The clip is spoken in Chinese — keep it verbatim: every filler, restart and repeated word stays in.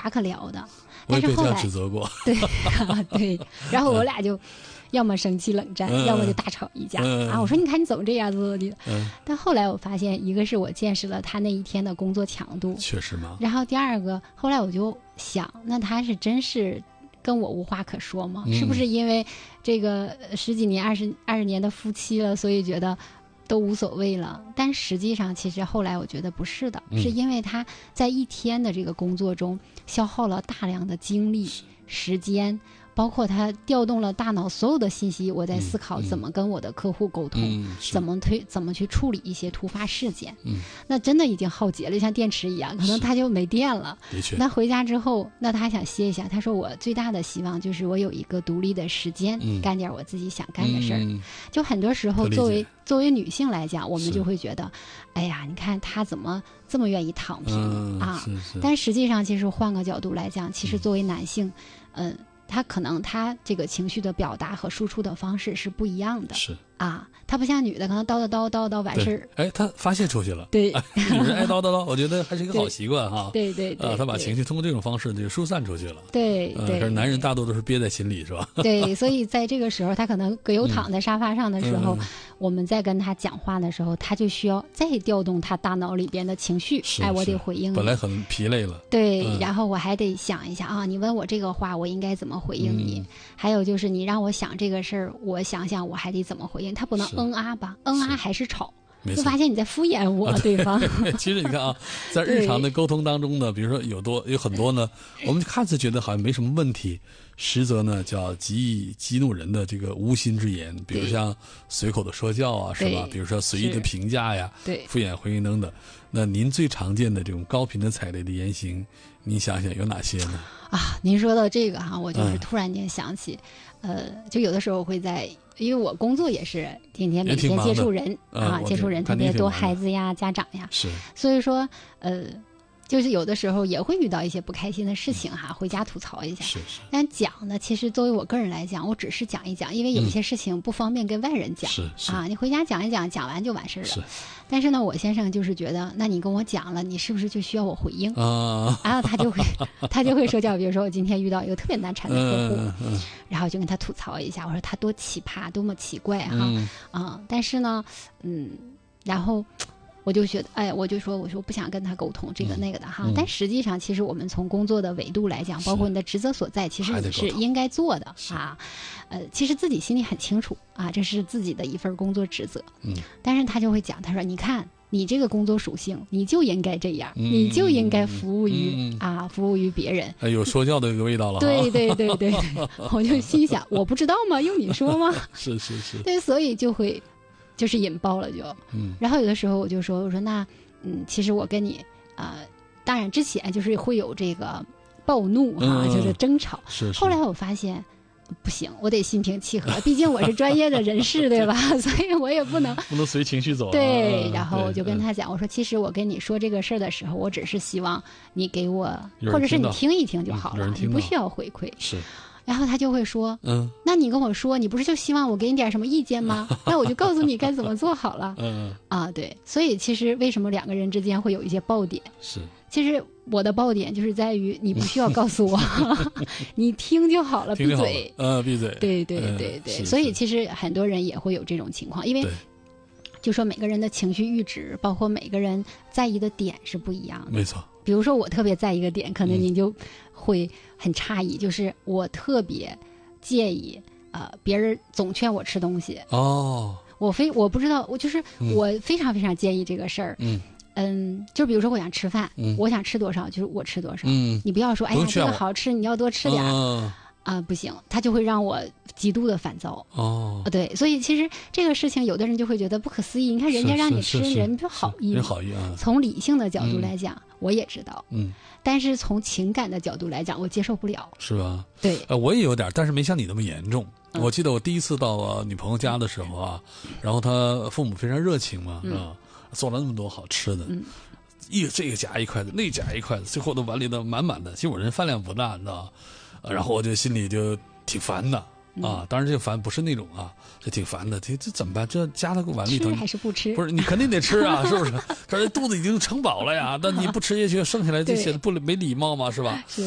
啥可聊的。 我也被这样但是后来指责过。 对对，然后我俩就要么生气冷战， 嗯要么就大吵一架、 嗯啊！我说你看你怎么这样子的？ 嗯， 但后来我发现，一个是我见识了他那一天的工作强度， 确实嘛。 然后第二个，后来我就想，那他是真是跟我无话可说吗？ 嗯是不是因为这个十几年、二十二十年的夫妻了，所以觉得都无所谓了？但实际上，其实后来我觉得不是的， 嗯是因为他在一天的这个工作中消耗了大量的精力、时间。包括他调动了大脑所有的信息，我在思考怎么跟我的客户沟通， 嗯是怎么推，怎么去处理一些突发事件。 嗯， 那真的已经耗竭了，像电池一样，可能他就没电了。 的确。 那回家之后，那他想歇一下。他说我最大的希望就是我有一个独立的时间， 嗯干点我自己想干的事儿。 嗯就很多时候， 可理解作为作为女性来讲，我们是就会觉得，哎呀，你看他怎么这么愿意躺平、 嗯啊？ 是是。 但实际上，其实换个角度来讲，其实作为男性，嗯。呃他可能他这个情绪的表达和输出的方式是不一样的， 是啊，他不像女的，可能叨叨叨叨叨完事儿， 哎，他发泄出去了。 对， 哎、女人爱叨叨叨，我觉得还是一个好习惯哈。 对对对， 啊，他把情绪通过这种方式就疏散出去了。 对对， 可是男人大多都是憋在心里，是吧？ 对，所以在这个时候，他可能葛优躺在沙发上的时候， 嗯、 我们在跟他讲话的时候，他就需要再调动他大脑里边的情绪，哎，我得回应你。 本来很疲累了， 对、 嗯， 然后我还得想一下啊，你问我这个话，我应该怎么回应你？嗯、还有就是你让我想这个事儿，我想想我还得怎么回应？他不能嗯啊吧，嗯啊还是吵。就发现你在敷衍我， 啊、 对方。 其实你看啊，在日常的沟通当中呢，比如说有多有很多呢，我们看似觉得好像没什么问题，实则呢叫激激怒人的这个无心之言，比如像随口的说教啊，是吧？比如说随意的评价呀， 对， 敷衍回应等等。那您最常见的这种高频的踩雷的言行，您想想有哪些呢？ 啊，您说到这个哈，我就是突然间想起，嗯、呃，就有的时候会在。因为我工作也是天天每天接触人啊，接触人特别多，孩子呀、家长呀， 是， 所以说呃，就是有的时候也会遇到一些不开心的事情哈，回家吐槽一下。 是是。 但讲呢，其实作为我个人来讲，我只是讲一讲，因为有一些事情不方便跟外人讲， 是是啊，你回家讲一讲，讲完就完事儿了。 是。 但是呢，我先生就是觉得，那你跟我讲了，你是不是就需要我回应啊？ 然后他就会他就会说教，比如说我今天遇到一个特别难缠的客户， 嗯嗯、 然后就跟他吐槽一下，我说他多奇葩，多么奇怪哈， 嗯、 啊，但是呢，嗯，然后。我就觉得，哎，我就说，我说不想跟他沟通这个那个的哈。 嗯、 但实际上，其实我们从工作的维度来讲，包括你的职责所在，其实你是应该做的啊。呃，其实自己心里很清楚啊，这是自己的一份工作职责。 嗯。 但是他就会讲，他说：“你看，你这个工作属性，你就应该这样， 嗯、 你就应该服务于、 嗯、 啊，服务于别人。 哎”有说教的一个味道了。 对对对对，我就心想，我不知道吗？用你说吗？ 是是是。 对，所以就会就是引爆了就。 嗯。 然后有的时候我就说，我说那。嗯，其实我跟你，呃，当然之前就是会有这个暴怒哈、啊嗯， 就是争吵。 是是。 后来我发现不行，我得心平气和，毕竟我是专业的人士，对吧？所以我也不能不能随情绪走、啊。 对，然后我就跟他讲，我说其实我跟你说这个事儿的时候，我只是希望你给我，或者是你听一听就好了， 嗯、 你不需要回馈。 是。 然后他就会说， 嗯， 那你跟我说，你不是就希望我给你点什么意见吗？那我就告诉你该怎么做好了。 嗯啊，对，所以其实为什么两个人之间会有一些爆点？ 是， 其实我的爆点就是在于你不需要告诉我，你听就好了，闭嘴， 呃，闭嘴。 对对对对， 嗯、 所以其实很多人也会有这种情况，因为就说每个人的情绪阈值，包括每个人在意的点是不一样的。 没错。 比如说我特别在意一个点，可能你就会很诧异，嗯、就是我特别。介意呃，别人总劝我吃东西哦， 我非我不知道，我就是、 嗯、 我非常非常介意这个事儿。 嗯嗯，就比如说我想吃饭， 嗯、 我想吃多少就是我吃多少。 嗯， 你不要说哎呀这个好吃，你要多吃点啊、 哦呃，不行，他就会让我极度的烦躁。 哦， 对，所以其实这个事情，有的人就会觉得不可思议。你看人家让你吃，人不好意， 人好意啊。 从理性的角度来讲，嗯、我也知道， 嗯。 但是从情感的角度来讲，我接受不了， 是吧？ 对， 呃，我也有点，但是没像你那么严重。 嗯、 我记得我第一次到、呃、女朋友家的时候啊，然后她父母非常热情嘛， 嗯、 啊，做了那么多好吃的， 嗯， 一这个夹一筷子，那夹一筷子，最后都碗里的满满的。其实我人饭量不大，你知道，呃、然后我就心里就挺烦的。啊，当然这个烦不是那种啊，这挺烦的。这这怎么办？这夹到个碗里头， 吃还是不吃？ 不是，你肯定得吃啊，是不是？可是肚子已经撑饱了呀，但你不吃下去，剩下来这显得不没礼貌嘛，是吧？ 是。